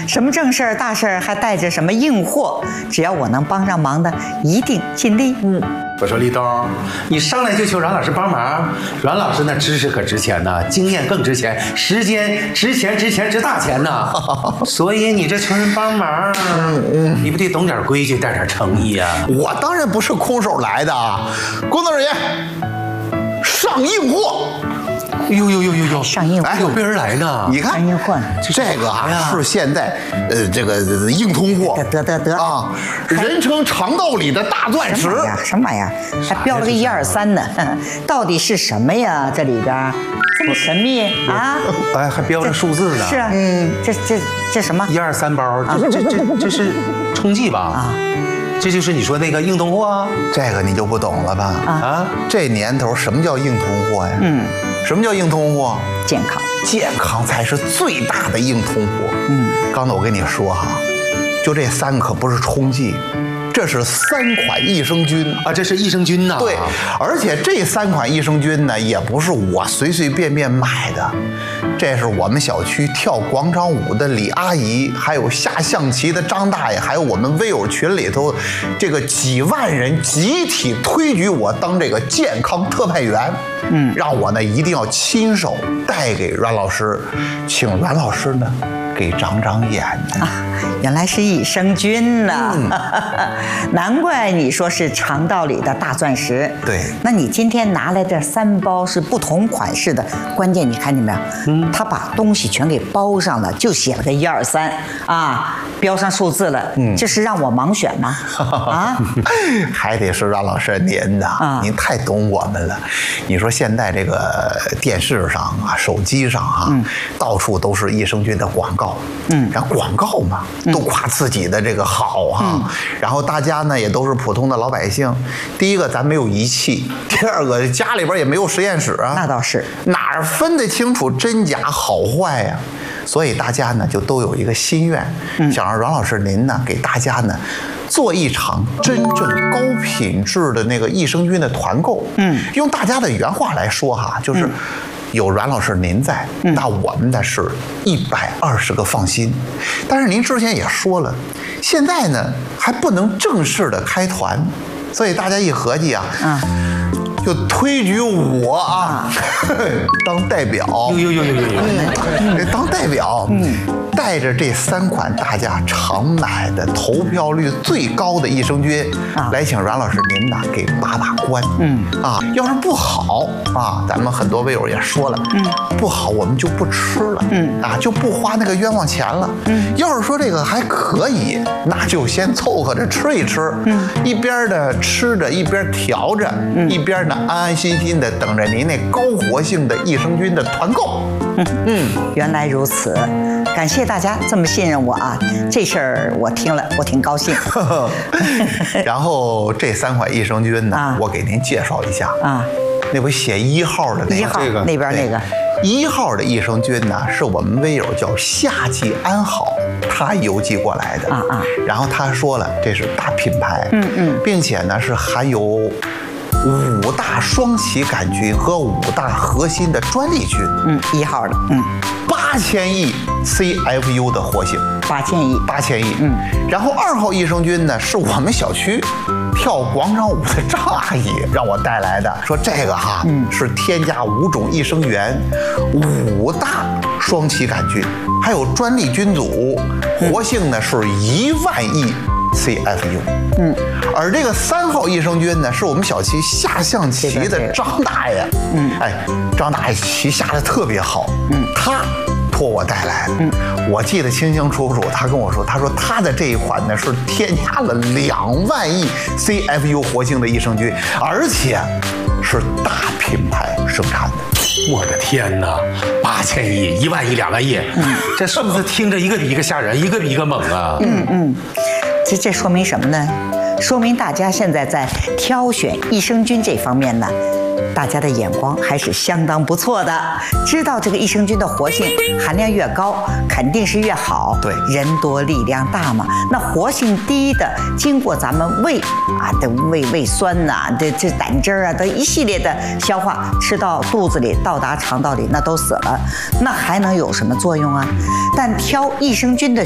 什么正事儿、大事儿，还带着什么硬货，只要我能帮上忙的，一定尽力。 我说立冬，你上来就求阮老师帮忙，阮老师那知识可值钱呢，经验更值钱，时间值钱，值大钱呢。所以你这求人帮忙，你不得懂点规矩，带点诚意啊？ 我当然不是空手来的啊！工作人员，上硬货。 呦， 上硬货， 有备而来呢。 你看上硬货， 这个啊是现在这个硬通货。 得啊，人称肠道里的大钻石。 什么玩意儿？还标了个1、2、3呢？到底是什么呀？这里边这么神秘啊？ 哎，还标着数字呢。 是啊，这什么 ？1、2、3包，这是冲剂吧？啊。这就是你说那个硬通货啊？ 这个你就不懂了吧？ 啊， 这年头什么叫硬通货呀？什么叫硬通货？ 健康， 健康才是最大的硬通货。刚才我跟你说哈，就这3可不是冲剂，这是3款益生菌啊，这是益生菌呐。 对，而且这3款益生菌呢，也不是我随随便便买的，这是我们小区跳广场舞的李阿姨，还有下象棋的张大爷，还有我们微友群里头这个几万人集体推举我当这个健康特派员。让我呢一定要亲手带给阮老师，请阮老师呢给长眼呢。 原来是益生菌呢，难怪你说是肠道里的大钻石。 对， 那你今天拿来的3包是不同款式的，关键你看见没有？他把东西全给包上了，就写了个1、2、3啊，标上数字了。这是让我盲选吗？啊， 还得是阮老师您呐，您太懂我们了。你说现在这个电视上啊、手机上啊，到处都是益生菌的广告。然后广告嘛，都夸自己的这个好啊。然后大家呢也都是普通的老百姓。第一个，咱没有仪器；第二个，家里边也没有实验室啊。 那倒是， 哪儿分得清楚真假好坏呀？所以大家呢就都有一个心愿，想让阮老师您呢给大家呢做一场真正高品质的那个益生菌的团购。用大家的原话来说哈，就是有阮老师您在，那我们的是120个放心。但是您之前也说了，现在呢还不能正式的开团，所以大家一合计啊，就推举我啊当代表。当代表。带着这3款大家常买的、投票率最高的益生菌，来请阮老师您呢给把关。要是不好啊，咱们很多微友也说了，不好我们就不吃了，就不花那个冤枉钱了。要是说这个还可以，那就先凑合着吃一吃，一边的吃着，一边调着，一边呢安安心心的等着您那高活性的益生菌的团购。 原来如此，感谢大家这么信任我啊！这事儿我听了，我挺高兴。 然后这3款益生菌呢，我给您介绍一下啊。那不写1号的那个， 这个那边那个 1号的益生菌呢，是我们微友叫夏季安好，他邮寄过来的然后他说了，这是大品牌，并且呢是含有5大双歧杆菌和5大核心的专利菌 ，1号的 ，8000亿 CFU 的活性，8000亿，然后2号益生菌呢，是我们小区跳广场舞的张阿姨让我带来的，说这个哈是添加5种益生元、5大双歧杆菌，还有专利菌组，活性呢是1万亿。CFU，而这个3号益生菌呢，是我们小区下象棋的张大爷，张大爷棋下的特别好，他托我带来的，我记得清清楚楚，他跟我说，他说他的这一款呢是添加了2万亿 CFU 活性的益生菌，而且是大品牌生产的。 我的天哪，8000亿、1万亿、2万亿，这数字听着一个比一个吓人，一个比一个猛啊！ 这说明什么呢？说明大家现在在挑选益生菌这方面呢，大家的眼光还是相当不错的。知道这个益生菌的活性含量越高，肯定是越好。 对， 人多力量大嘛。那活性低的，经过咱们胃的胃酸呐、这胆汁啊的一系列的消化，吃到肚子里，到达肠道里，那都死了，那还能有什么作用啊？但挑益生菌的